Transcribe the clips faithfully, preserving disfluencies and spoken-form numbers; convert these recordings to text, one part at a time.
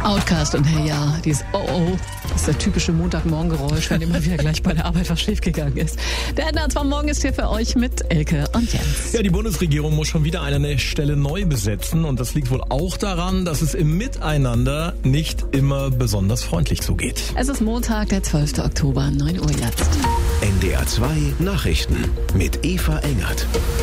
Outcast und hey ja, dieses Oh oh, das ist der typische Montagmorgengeräusch, wenn immer wieder gleich bei der Arbeit was schiefgegangen ist. Der Ende von morgen ist hier für euch mit Elke und Jens. Ja, die Bundesregierung muss schon wieder eine Stelle neu besetzen und das liegt wohl auch daran, dass es im Miteinander nicht immer besonders freundlich zugeht. Es ist Montag, der zwölfte Oktober, neun Uhr jetzt. N D R zwei Nachrichten mit Eva Engert.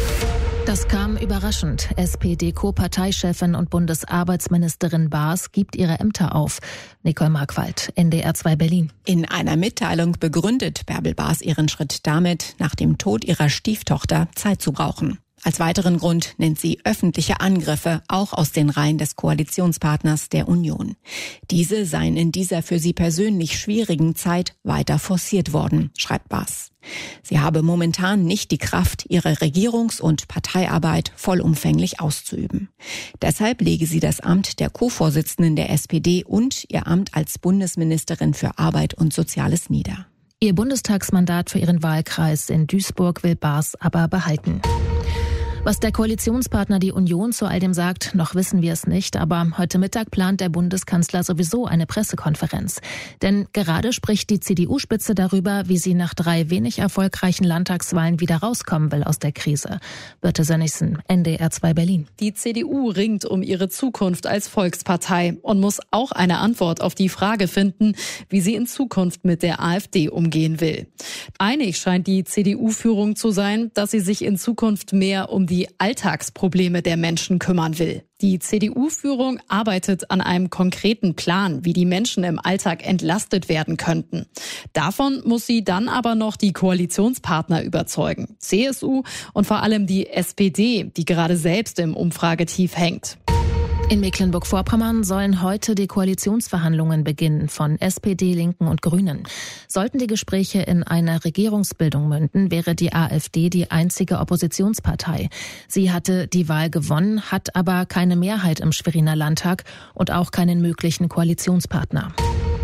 Das kam überraschend. S P D-Co-Parteichefin und Bundesarbeitsministerin Baas gibt ihre Ämter auf. Nicole Markwald, N D R zwei Berlin. In einer Mitteilung begründet Bärbel Baas ihren Schritt damit, nach dem Tod ihrer Stieftochter Zeit zu brauchen. Als weiteren Grund nennt sie öffentliche Angriffe, auch aus den Reihen des Koalitionspartners der Union. Diese seien in dieser für sie persönlich schwierigen Zeit weiter forciert worden, schreibt Baas. Sie habe momentan nicht die Kraft, ihre Regierungs- und Parteiarbeit vollumfänglich auszuüben. Deshalb lege sie das Amt der Co-Vorsitzenden der S P D und ihr Amt als Bundesministerin für Arbeit und Soziales nieder. Ihr Bundestagsmandat für ihren Wahlkreis in Duisburg will Baas aber behalten. Was der Koalitionspartner die Union zu all dem sagt, noch wissen wir es nicht. Aber heute Mittag plant der Bundeskanzler sowieso eine Pressekonferenz. Denn gerade spricht die C D U-Spitze darüber, wie sie nach drei wenig erfolgreichen Landtagswahlen wieder rauskommen will aus der Krise. Birte Sönnigsen, N D R zwei Berlin. Die C D U ringt um ihre Zukunft als Volkspartei und muss auch eine Antwort auf die Frage finden, wie sie in Zukunft mit der AfD umgehen will. Einig scheint die C D U-Führung zu sein, dass sie sich in Zukunft mehr um die die Alltagsprobleme der Menschen kümmern will. Die C D U-Führung arbeitet an einem konkreten Plan, wie die Menschen im Alltag entlastet werden könnten. Davon muss sie dann aber noch die Koalitionspartner überzeugen. C S U und vor allem die S P D, die gerade selbst im Umfragetief hängt. In Mecklenburg-Vorpommern sollen heute die Koalitionsverhandlungen beginnen von S P D, Linken und Grünen. Sollten die Gespräche in eine Regierungsbildung münden, wäre die AfD die einzige Oppositionspartei. Sie hatte die Wahl gewonnen, hat aber keine Mehrheit im Schweriner Landtag und auch keinen möglichen Koalitionspartner.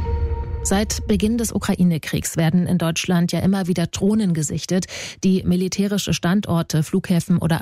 Seit Beginn des Ukraine-Kriegs werden in Deutschland ja immer wieder Drohnen gesichtet, die militärische Standorte, Flughäfen oder